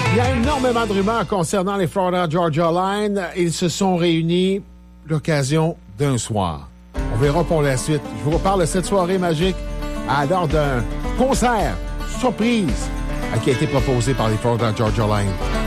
Il y a énormément de rumeurs concernant les Florida Georgia Line. Ils se sont réunis l'occasion d'un soir. On verra pour la suite. Je vous reparle de cette soirée magique lors d'un concert surprise qui a été proposé par les Florida Georgia Line.